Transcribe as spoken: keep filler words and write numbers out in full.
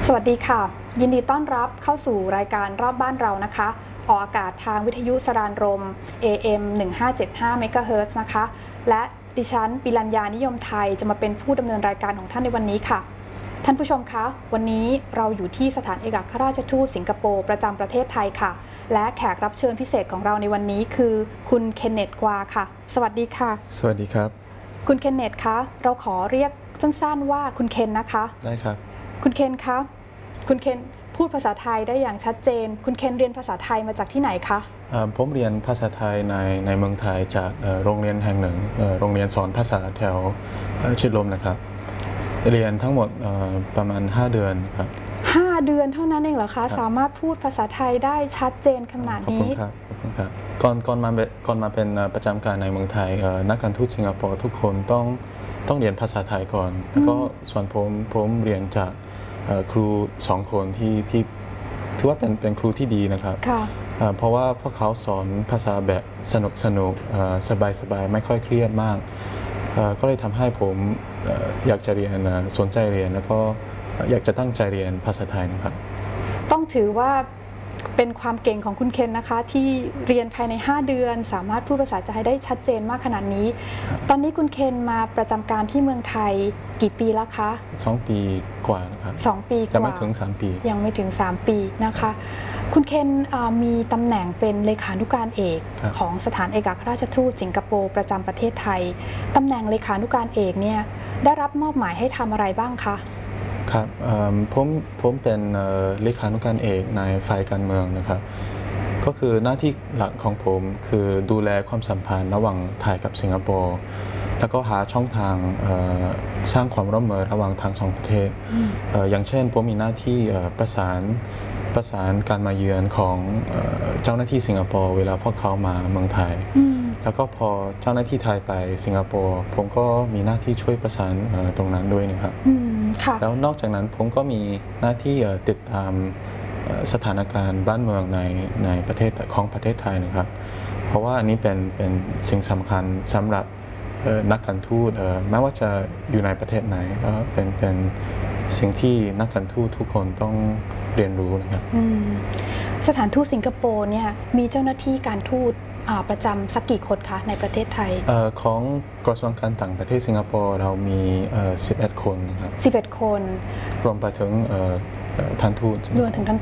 สวัสดีค่ะยินดีต้อนรับเข้าสู่รายการรอบบ้านเรานะคะออกอากาศทางวิทยุสรานรม เอ เอ็ม หนึ่งห้าเจ็ดห้า เมกะเฮิรตซ์นะคะและดิฉันปิรัญญานิยมไทยจะมาเป็นผู้ดำเนินรายการของท่านในวันนี้ค่ะท่านผู้ชมคะวันนี้เราอยู่ที่สถานเอกอัครราชทูตสิงคโปร์ประจำประเทศไทยค่ะและแขกรับเชิญพิเศษของเราในวันนี้คือคุณเคนเนต กวาค่ะสวัสดีค่ะสวัสดีครับคุณเคนเนตคะเราขอเรียกสั้นๆว่าคุณเคนนะคะได้ครับคุณเคนคะคุณเคนพูดภาษาไทยได้อย่างชัดเจนคุณเคนเรียนภาษาไทยมาจากที่ไหนคะผมเรียนภาษาไทยในในเมืองไทยจากโรงเรียนแห่งหนึ่งโรงเรียนสอนภาษาแถวชิดลมนะครับเรียนทั้งหมดประมาณห้าเดือนครับห้าเดือนเท่านั้นเองเหรอคะสามารถพูดภาษาไทยได้ชัดเจนขนาดนี้ขอบคุณครับขอบคุณครับก่อนก่อนมาก่อนมาเป็นประจำการในเมืองไทยนักการทูตสิงคโปร์ทุกคนต้องต้องเรียนภาษาไทยก่อนแล้วก็ส่วนผมผมเรียนจากครูสองคนที่ที่ถือว่าเป็นเป็นครูที่ดีนะครับเพราะว่าพวกเขาสอนภาษาแบบสนุกสนุกสบายสบายไม่ค่อยเครียดมากก็เลยทำให้ผมอยากจะเรียนสนใจเรียนแล้วก็อยากจะตั้งใจเรียนภาษาไทยนะครับต้องถือว่าเป็นความเก่งของคุณเคนนะคะที่เรียนภายในห้าเดือนสามารถพูดภาษาไทยได้ชัดเจนมากขนาดนี้ตอนนี้คุณเคนมาประจำการที่เมืองไทยกี่ปีแล้วคะสองปีกว่านะครับสองปีกว่ายังไม่ถึงสามปียังไม่ถึงสามปีนะคะคุณเคนมีตำแหน่งเป็นเลขานุการเอกของสถานเอกอัครราชทูตสิงคโปร์ประจำประเทศไทยตำแหน่งเลขานุการเอกเนี่ยได้รับมอบหมายให้ทำอะไรบ้างคะครับผมผมเป็นเลขานุการเอกในฝ่ายการเมืองนะครับก็คือหน้าที่หลักของผมคือดูแลความสัมพันธ์ระหว่างไทยกับสิงคโปร์แล้วก็หาช่องทางสร้างความร่วมมือระหว่างทั้งสองประเทศอย่างเช่นผมมีหน้าที่ประสานประสานการมาเยือนของเจ้าหน้าที่สิงคโปร์เวลาพวกเขามาเมืองไทยแล้วก็พอเจ้าหน้าที่ไทยไปสิงคโปร์ผมก็มีหน้าที่ช่วยประสานตรงนั้นด้วยนะครับแล้วนอกจากนั้นผมก็มีหน้าที่ติดตามสถานการณ์บ้านเมืองในในประเทศของประเทศไทยนะครับเพราะว่าอันนี้เป็นเป็นสิ่งสำคัญสำหรับนักการทูตไม่ว่าจะอยู่ในประเทศไหนก็เป็นเป็นสิ่งที่นักการทูตทุกคนต้องเรียนรู้นะครับสถานทูตสิงคโปร์เนี่ยมีเจ้าหน้าที่การทูตประจำสักกี่คนคะในประเทศไทยของกระทรวงการต่างประเทศสิงคโปร์เรามีสิบเอ็ดคนนะครับสิบเอ็ดคนรวมไปถึงท่านทูตรวมถึงท่าน